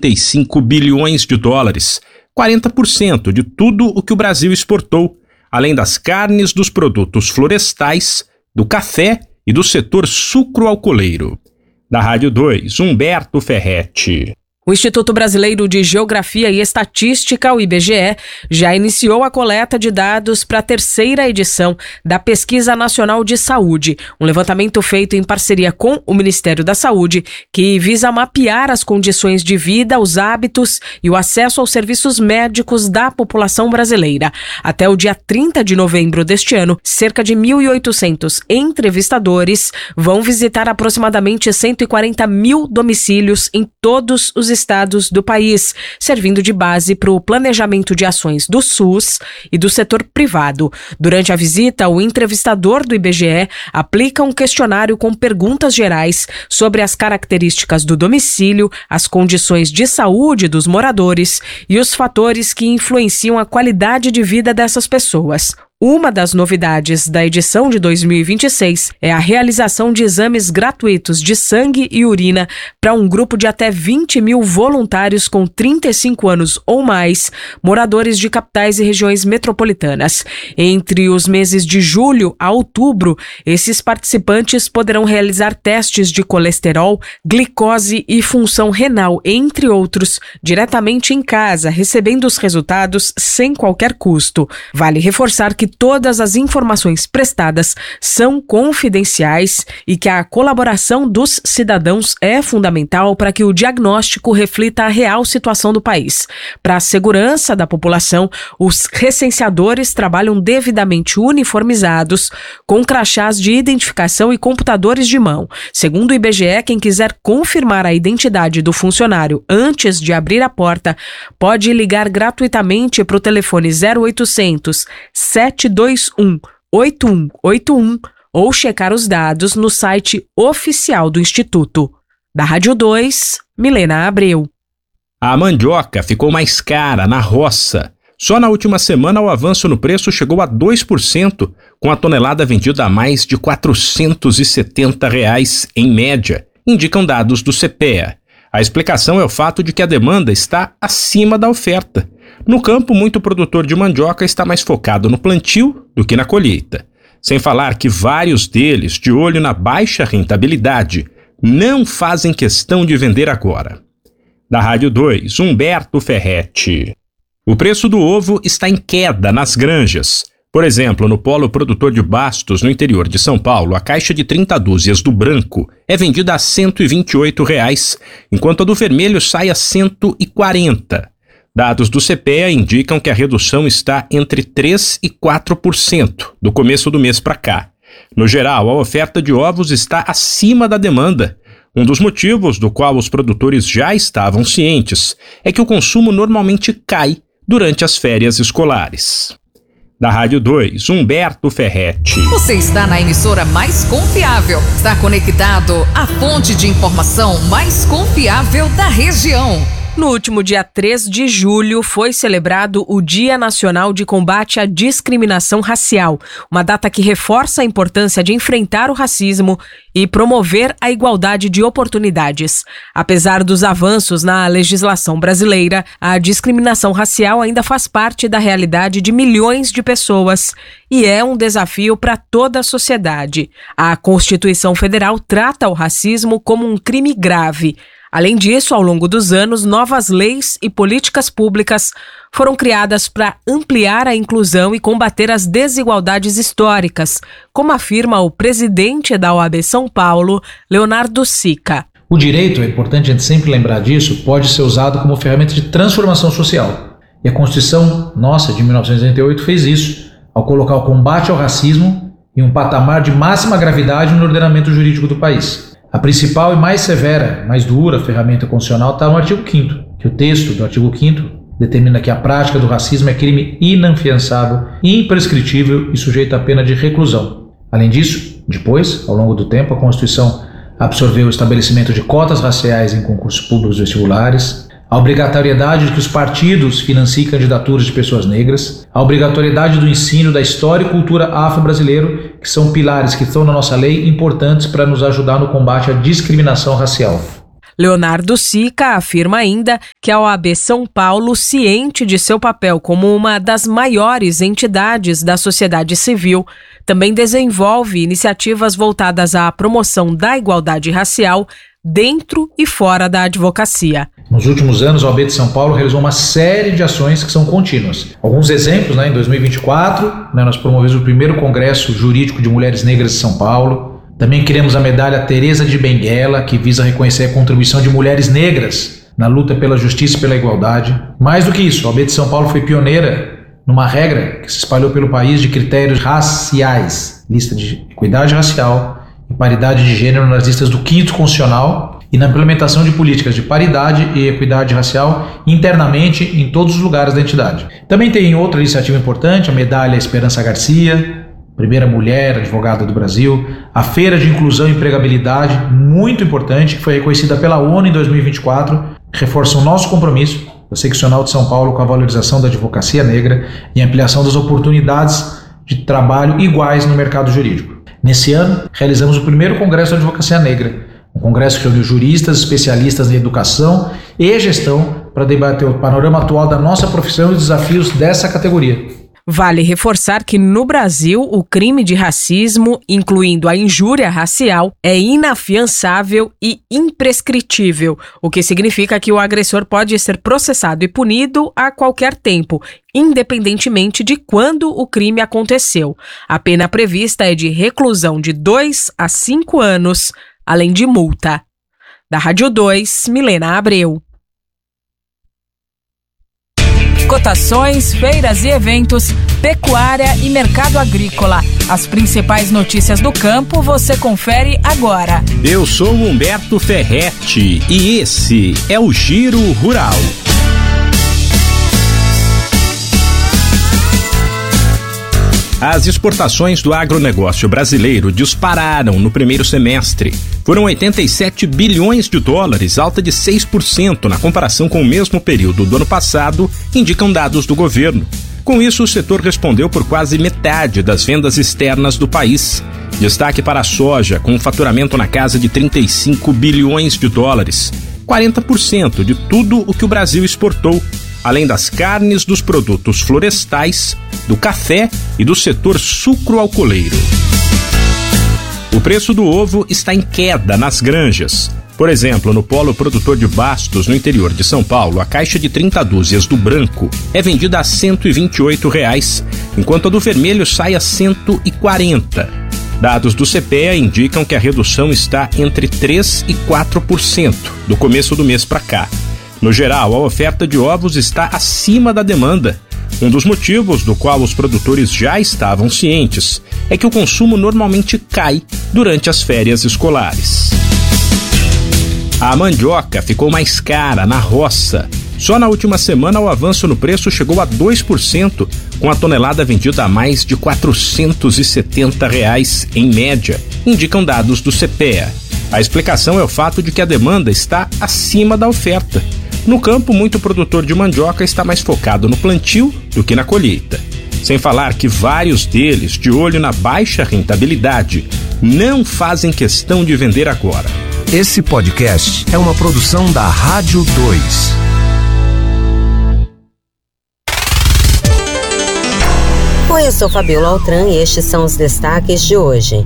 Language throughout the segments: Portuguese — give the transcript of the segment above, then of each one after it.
$55 bilhões, 40% de tudo o que o Brasil exportou, além das carnes, dos produtos florestais, do café e do setor sucroalcooleiro. Da Rádio 2, Humberto Ferretti. O Instituto Brasileiro de Geografia e Estatística, o IBGE, já iniciou a coleta de dados para a terceira edição da Pesquisa Nacional de Saúde, um levantamento feito em parceria com o Ministério da Saúde, que visa mapear as condições de vida, os hábitos e o acesso aos serviços médicos da população brasileira. Até o dia 30 de novembro deste ano, cerca de 1.800 entrevistadores vão visitar aproximadamente 140 mil domicílios em todos os estados do país, servindo de base para o planejamento de ações do SUS e do setor privado. Durante a visita, o entrevistador do IBGE aplica um questionário com perguntas gerais sobre as características do domicílio, as condições de saúde dos moradores e os fatores que influenciam a qualidade de vida dessas pessoas. Uma das novidades da edição de 2026 é a realização de exames gratuitos de sangue e urina para um grupo de até 20 mil voluntários com 35 anos ou mais, moradores de capitais e regiões metropolitanas. Entre os meses de julho a outubro, esses participantes poderão realizar testes de colesterol, glicose e função renal, entre outros, diretamente em casa, recebendo os resultados sem qualquer custo. Vale reforçar que todas as informações prestadas são confidenciais e que a colaboração dos cidadãos é fundamental para que o diagnóstico reflita a real situação do país. Para a segurança da população, os recenseadores trabalham devidamente uniformizados, com crachás de identificação e computadores de mão. Segundo o IBGE, quem quiser confirmar a identidade do funcionário antes de abrir a porta, pode ligar gratuitamente para o telefone 0800 721 8181 ou checar os dados no site oficial do Instituto. Da Rádio 2, Milena Abreu. A mandioca ficou mais cara na roça. Só na última semana o avanço no preço chegou a 2%, com a tonelada vendida a mais de R$ 470 em média, indicam dados do CPEA. A explicação é o fato de que a demanda está acima da oferta. No campo, muito produtor de mandioca está mais focado no plantio do que na colheita. Sem falar que vários deles, de olho na baixa rentabilidade, não fazem questão de vender agora. Da Rádio 2, Humberto Ferretti. O preço do ovo está em queda nas granjas. Por exemplo, no polo produtor de Bastos, no interior de São Paulo, a caixa de 30 dúzias do branco é vendida a R$ 128, enquanto a do vermelho sai a R$ 140. Dados do CPEA indicam que a redução está entre 3% e 4% do começo do mês para cá. No geral, a oferta de ovos está acima da demanda. Um dos motivos do qual os produtores já estavam cientes é que o consumo normalmente cai durante as férias escolares. Da Rádio 2, Humberto Ferretti. Você está na emissora mais confiável. Está conectado à fonte de informação mais confiável da região. No último dia 3 de julho, foi celebrado o Dia Nacional de Combate à Discriminação Racial, uma data que reforça a importância de enfrentar o racismo e promover a igualdade de oportunidades. Apesar dos avanços na legislação brasileira, a discriminação racial ainda faz parte da realidade de milhões de pessoas e é um desafio para toda a sociedade. A Constituição Federal trata o racismo como um crime grave. Além disso, ao longo dos anos, novas leis e políticas públicas foram criadas para ampliar a inclusão e combater as desigualdades históricas, como afirma o presidente da OAB São Paulo, Leonardo Sica. O direito, é importante a gente sempre lembrar disso, pode ser usado como ferramenta de transformação social. E a Constituição nossa, de 1988, fez isso, ao colocar o combate ao racismo em um patamar de máxima gravidade no ordenamento jurídico do país. A principal e mais severa, mais dura ferramenta constitucional está no artigo 5º, que o texto do artigo 5º determina que a prática do racismo é crime inafiançável, imprescritível e sujeito à pena de reclusão. Além disso, depois, ao longo do tempo, a Constituição absorveu o estabelecimento de cotas raciais em concursos públicos vestibulares, a obrigatoriedade de que os partidos financiem candidaturas de pessoas negras, a obrigatoriedade do ensino da história e cultura afro-brasileiro, que são pilares que estão na nossa lei importantes para nos ajudar no combate à discriminação racial. Leonardo Sica afirma ainda que a OAB São Paulo, ciente de seu papel como uma das maiores entidades da sociedade civil, também desenvolve iniciativas voltadas à promoção da igualdade racial dentro e fora da advocacia. Nos últimos anos, a OAB de São Paulo realizou uma série de ações que são contínuas. Alguns exemplos, em 2024, nós promovemos o primeiro Congresso Jurídico de Mulheres Negras de São Paulo. Também criamos a medalha Teresa de Benguela, que visa reconhecer a contribuição de mulheres negras na luta pela justiça e pela igualdade. Mais do que isso, a OAB de São Paulo foi pioneira numa regra que se espalhou pelo país de critérios raciais, lista de equidade racial e paridade de gênero nas listas do 5º Constitucional e na implementação de políticas de paridade e equidade racial internamente em todos os lugares da entidade. Também tem outra iniciativa importante, a medalha Esperança Garcia, primeira mulher advogada do Brasil, a Feira de Inclusão e Empregabilidade, muito importante, que foi reconhecida pela ONU em 2024, reforça o nosso compromisso da Seccional de São Paulo com a valorização da advocacia negra e a ampliação das oportunidades de trabalho iguais no mercado jurídico. Nesse ano, realizamos o primeiro Congresso da Advocacia Negra, um congresso que reuniu juristas, especialistas em educação e gestão para debater o panorama atual da nossa profissão e os desafios dessa categoria. Vale reforçar que no Brasil o crime de racismo, incluindo a injúria racial, é inafiançável e imprescritível, o que significa que o agressor pode ser processado e punido a qualquer tempo, independentemente de quando o crime aconteceu. A pena prevista é de reclusão de 2 a 5 anos, além de multa. Da Rádio 2, Milena Abreu. Cotações, feiras e eventos, pecuária e mercado agrícola. As principais notícias do campo você confere agora. Eu sou Humberto Ferretti e esse é o Giro Rural. As exportações do agronegócio brasileiro dispararam no primeiro semestre. Foram 87 bilhões de dólares, alta de 6% na comparação com o mesmo período do ano passado, indicam dados do governo. Com isso, o setor respondeu por quase metade das vendas externas do país. Destaque para a soja, com um faturamento na casa de 35 bilhões de dólares, 40% de tudo o que o Brasil exportou, além das carnes, dos produtos florestais, do café e do setor sucroalcooleiro. O preço do ovo está em queda nas granjas. Por exemplo, no polo produtor de Bastos, no interior de São Paulo, a caixa de 30 dúzias do branco é vendida a R$ 128, enquanto a do vermelho sai a R$ 140. Dados do CPEA indicam que a redução está entre 3% e 4% do começo do mês para cá. No geral, a oferta de ovos está acima da demanda. Um dos motivos do qual os produtores já estavam cientes é que o consumo normalmente cai durante as férias escolares. A mandioca ficou mais cara na roça. Só na última semana o avanço no preço chegou a 2%, com a tonelada vendida a mais de R$ 470 em média, indicam dados do CPEA. A explicação é o fato de que a demanda está acima da oferta. No campo, muito produtor de mandioca está mais focado no plantio do que na colheita. Sem falar que vários deles, de olho na baixa rentabilidade, não fazem questão de vender agora. Esse podcast é uma produção da Rádio 2. Oi, eu sou Fabiola Altran e estes são os destaques de hoje.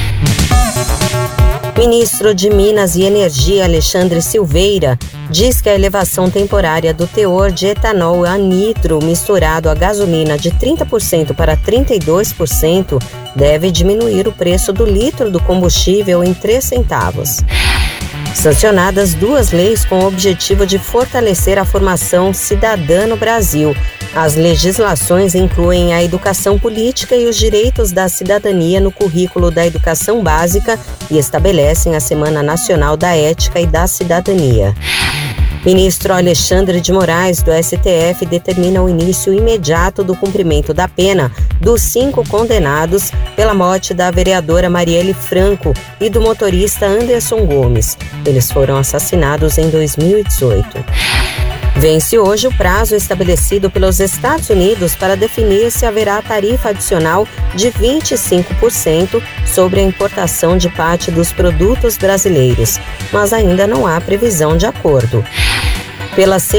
Ministro de Minas e Energia, Alexandre Silveira, diz que a elevação temporária do teor de etanol a nitro misturado a gasolina de 30% para 32% deve diminuir o preço do litro do combustível em 3 centavos. Sancionadas 2 leis com o objetivo de fortalecer a formação cidadã no Brasil. As legislações incluem a educação política e os direitos da cidadania no currículo da educação básica e estabelecem a Semana Nacional da Ética e da Cidadania. Ministro Alexandre de Moraes, do STF, determina o início imediato do cumprimento da pena dos 5 condenados pela morte da vereadora Marielle Franco e do motorista Anderson Gomes. Eles foram assassinados em 2018. Vence hoje o prazo estabelecido pelos Estados Unidos para definir se haverá tarifa adicional de 25% sobre a importação de parte dos produtos brasileiros, mas ainda não há previsão de acordo. Pela